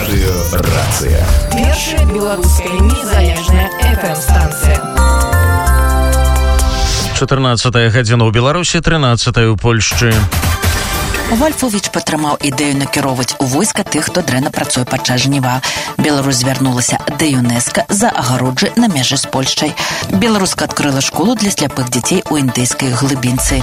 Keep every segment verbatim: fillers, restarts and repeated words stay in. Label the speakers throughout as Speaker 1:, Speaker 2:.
Speaker 1: Радыёрацыя.
Speaker 2: Першая беларуская незалежная эф эм-станцыя.
Speaker 3: чатырнаццатая гадзіна ў Беларусі, трынаццатая ў Польшчы.
Speaker 4: Вальфовіч падтрымаў ідэю накіроўваць у войска тых, хто дрэнна працуе падчас жніва. Беларусь звярнулася да ЮНЕСКА за агароджы на мяжы з Польшчай. Беларуска адкрыла школу для сляпых дзяцей у індыйскай глыбінцы.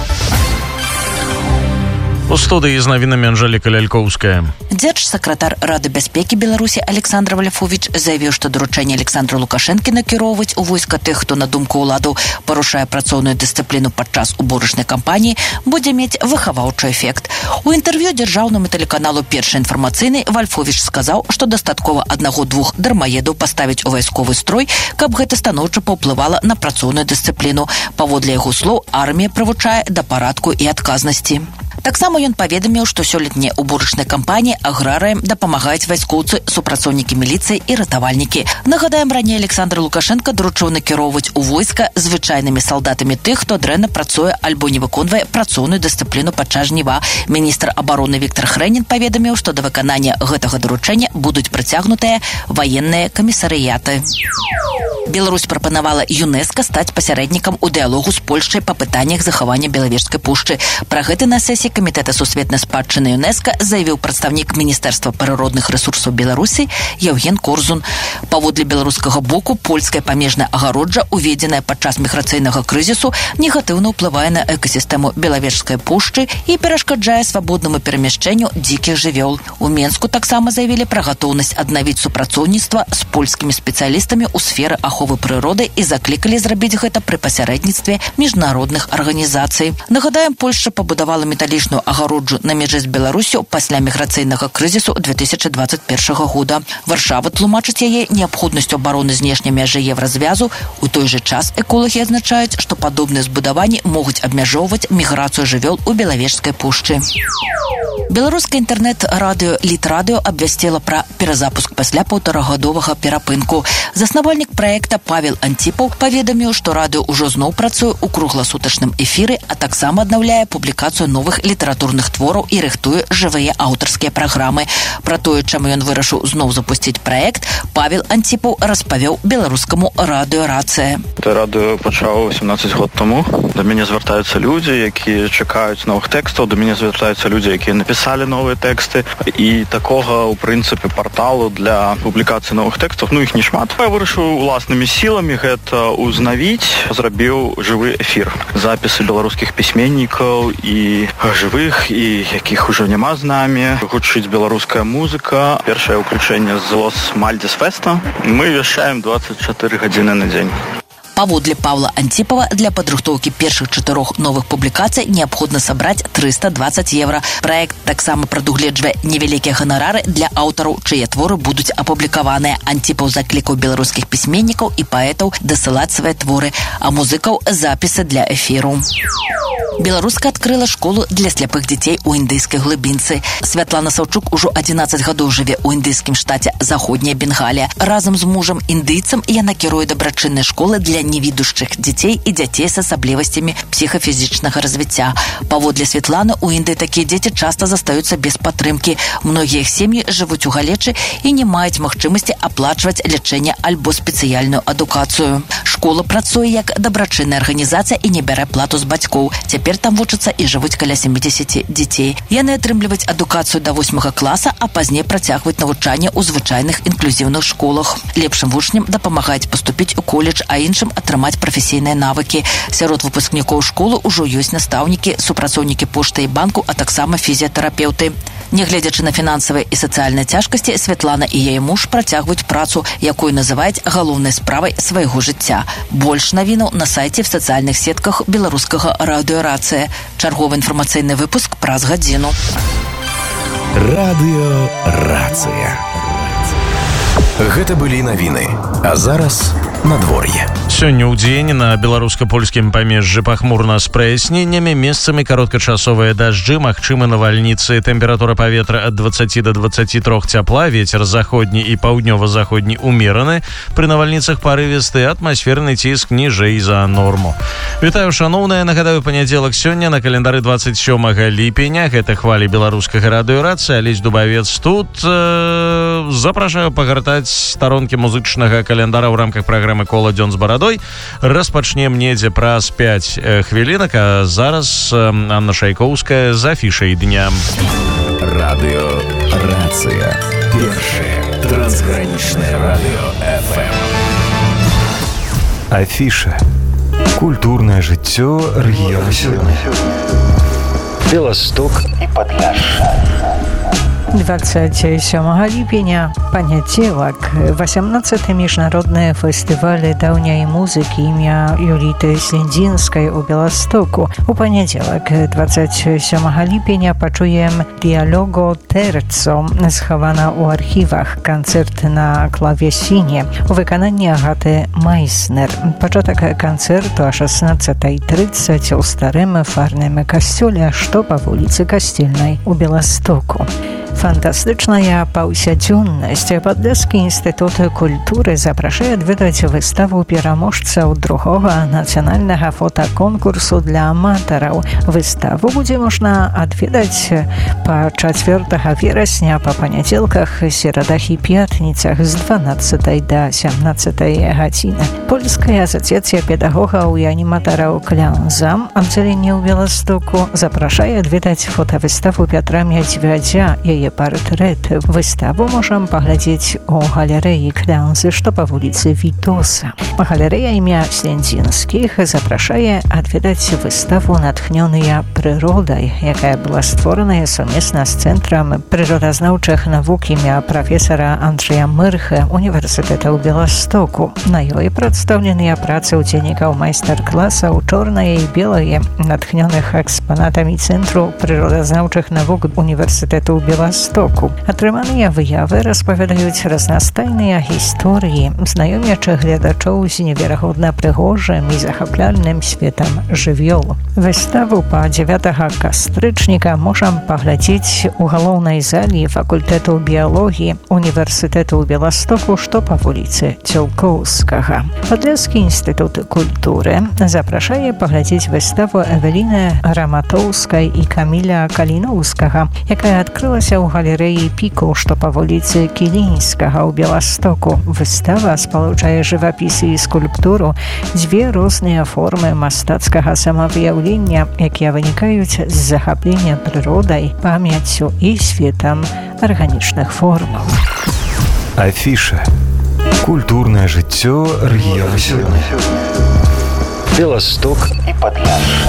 Speaker 3: У студыі з навінамі Анжэліка Лялькоўская.
Speaker 4: Дзяржсакратар Рады бяспекі Беларусі Александр Вальфовіч заявіў, што даручэнне Александра Лукашэнкі накіроўваць у войска тых, хто на думку ўладаў парушае працоўную дысцыпліну падчас уборачнай кампаніі, будзе мець выхаваўчы эфект. У інтэрв'ю дзяржаўнаму тэлеканалу «Першы інфармацыйны» Вальфовіч сказаў, што дастаткова аднаго-двух дармаедаў паставіць у вайсковы строй, каб гэта станоўча паўплывала на працоўную дысцыпліну. Паводле яго слоў, армія прывучае да парадку і адказнасці. Таксама ён паведаміў, што сёлетняй уборачнай кампаніі аграрыям дапамагаюць вайскоўцы, супрацоўнікі міліцыі і ратавальнікі. Нагадаем, раней Александр Лукашенко даручыў накіроўваць у войска звычайнымі салдатамі тых, хто дрэнна працуе альбо не выконвае працоўную дысцыпліну падчас жніва. Міністр абароны Віктор Хрэнін паведаміў, што да выканання гэтага даручэння будуць прыцягнутыя ваенныя камісарыяты. Беларусь прапанавала ЮНЕСКА стаць пасярэднікам у дыялогу з Польшчай па пытаннях захавання Белавежскай пушчы. Пра гэта на сесіі Камітэта сусветнай спадчыны ЮНЕСКА заявіў прадстаўнік Міністэрства прыродных рэсурсаў Беларусі Яўген Корзун. Паводле беларускага боку, польская памежная агароджа, уведзеная падчас міграцыйнага крызісу, негатыўна ўплывае на экасістэму Белавежскай пушчы і перашкаджае свабоднаму перамяшчэнню дзікіх жывёл. У Менску таксама заявілі пра гатоўнасць аднавіць супрацоўніцтва з польскімі спецыялістамі ў сферы аховы прыроды і заклікалі зрабіць гэта пры пасярэдніцтве міжнародных арганізацый. Нагадаем, Польшча пабудавала металічную агароджу на мяжы з Беларусю пасля міграцыйнага крызісу две тысячи двадцать першага года. Варшава тлумачыць яе неабходнасцю абароны знешняй мяжы еўразвязу. У той жа час эколагі адзначаюць, што падобныя збудаванні могуць абмяжоўваць міграцыю жывёл у Белавежскай пушчы. Беларускае інтэрнэт-радыё Літрадыё абвясціла пра перазапуск пасля паўтарагадовага перапынку. Заснавальнік праекта Павел Антипаў паведаміў, што радыё ўжо зноў працуе ў кругласутачным эфіры, а таксама аднаўляе публікацыю новых літаратурных твораў і рыхтуе жывыя аўтарскія праграмы. Пра тое, чаму ён вырашыў зноў запусціць праект, Павел Антипаў распавёў беларускаму радыё «Рацыя».
Speaker 5: Гэта радыё пачаў сямнаццаць год таму. Да мяне звяртаюцца людзі, якія чакаюць новых тэкстаў, да мяне звяртаюцца людзі, якія напісалі новыя тэксты, і такога, у прынцыпе, парталу для публікацыі новых тэкстаў, ну, іх не шмат. Я вырашыў уласнымі сіламі гэта узнавіць, зрабіў жывы эфір. Запісы беларускіх пісьменнікаў і жывых, і якіх ужо няма з намі. Гучыць беларуская музыка. Першае ўключэнне з Лос Мальдис Феста. Мы вяшчаем двадцать чатыры гадзіны на дзень.
Speaker 4: Паводле Павла Антипава, для падрыхтоўкі першых чатырох новых публікацый неабходна сабраць трыста двадцать евро. Праект таксама прадугледжвае невялікія ганарары для аўтараў, чые творы будуць апублікаваныя. Антипаў заклікаў беларускіх пісьменнікаў і паэтаў дасылаць свае творы, а музыкаў запісы для эфіру. Беларуска адкрыла школу для сляпых дзяцей у індыйскай глыбінцы. Святлана Саўчук ужо адзінаццаць гадоў жыве ў індыйскім штаце Заходняя Бенгалія. Разам з мужам індыйцам яна кіруе дабрачынныя школы для невідушчых дзяцей і дзяцей з асаблівасцямі псіхафізічнага развіцця. Паводле Святланы, у Індыі такія дзеці часта застаюцца без падтрымкі. Многія іх сем'і жывуць у галечы і не маюць магчымасці аплачваць лячэнне альбо спецыяльную адукацыю. Школа працуе як дабрачынная арганізацыя і не бярэ плату з бацькоў. Цяпер там вучацца і жывуць каля сямдзесят дзяцей. Яны атрымліваюць адукацыю да восьмага класа, а пазней працягваюць навучанне ў звычайных інклюзіўных школах. Лепшым вучням дапамагаюць паступіць у коледж, а іншым атрымаць прафесійныя навыкі. Сярод выпускнікоў школы ўжо ёсць настаўнікі, супрацоўнікі пошты і банку, а таксама фізіятэрапеўты. Нягледзячы на фінансавыя і сацыяльныя цяжкасці, Святлана і яе муж працягваюць працу, якую называюць галоўнай справай свайго жыцця. Больш навінаў на сайце в сацыяльных сетках беларускага радыё «Рацыя». Чарговы інфармацыйны выпуск праз гадзіну.
Speaker 1: Радыё «Рацыя». Гэта былі навіны. А зараз надвор'е.
Speaker 3: Сёння ў дзень на беларуска-польскім памежжы пахмурна з праясненнямі, месцамі кароткачасовыя дажджы, магчымы навальніцы. Тэмпература паветра ад дваццаці да дваццаці трох цяпла, вецер заходні і паўднёва-заходні умераны. Пры навальніцах парывісты, атмасферны ціск ніжэй за норму. Вітаю, шаноўныя, нагадаю, панядзелак сёння на календары дваццаць сёмага ліпеня. Гэта хвалі беларускага радыёрацыі, Алесь Дубавец тут. Э, запрашаю пагартаць старонкі музычнага календара ў рамках праграмы «Кола дзён з барадой». Распачнем недзе праз пяць хвілінак, а зараз Анна Шайкоўская з афішай дня.
Speaker 1: Радыёрацыя. Першае трансгранічнае радыё эф эм. Афіша. Культурнае жыццё рэгіёна сёння. Беласток і Падляшша.
Speaker 6: двадцать сёмага ліпеня, панядзелак, восемнадцаты міжнародныя фестывалі даўняй музыкі імя Юліты Слендзінскай у Беластоку. У панядзелак, двадцать сёмага ліпеня, пачуем «Діалого Терцо», схавана ў архівах, канцэрт на клавесіне у выкананні Агаты Майснер. Пачатак канцэрту о шаснаццатай трыццаць у старым фарным касцёле, што па вуліцы Касцельнай у Беластоку. Фантастычная паўсядзённасць. Падляшскі інстытут культуры запрашае адведаць выставу пераможцаў другога нацыянальнага фотаконкурсу для аматараў. Выставу будзе можна адведаць па чацвёртага верасня па панядзелках, серадах і пятніцах з дванаццатай да сямнаццатай гадзіны. Польская асацыяцыя педагогаў і аніматараў «Клянза» аддзяленне ў Беластоку запрашае адведаць фотавыставу Пятра Мядзвядзя, яе партрэт. Выставу можам паглядзець у галерэі «Клянзы», што па вуліцы Вітоса. Галерэя імя Слендзінскіх запрашае адведаць выставу «Натхнёныя прыродай», якая была створаная сумесна з Цэнтрам прыродазнаўчых навук імя прафесара Андрыя Мырхэ універсітэта ў Беластоку. На ёй прадстаўленыя працы удзельнікаў майстар-класаў «Чорнае і белае», натхнёных экспанатамі Цэнтру прыродазнаўчых навук універсітэту ў Беластоку. Атрыманыя выявы распавядаюць разнастайныя гісторыі, знаёмячы гледачоў з неверагодна прыгожым і захапляльным светам жывёл. Выставу па дзевятага кастрычніка можам паглядзець у галоўнай залі факультэту біялогіі універсітэту ў Беластоку, што па вуліцы Цёлкоўскага. Падляшскі інстытут культуры запрашае паглядзець выставу Эвеліны Раматоўскай і Каміля Каліноўскага, якая адкрылася ў галерэі «Піку», што па вуліцы Кілінскага ў Беластоку. Выстава спалучае жывапіс і скульптуру, дзве розныя формы мастацкага самавыяўлення, якія вынікаюць з захаплення прыродай, памяццю і светам арганічных формаў.
Speaker 1: Афіша. Культурнае жыццё рэгіёна сёння. Беласток і Падляшша.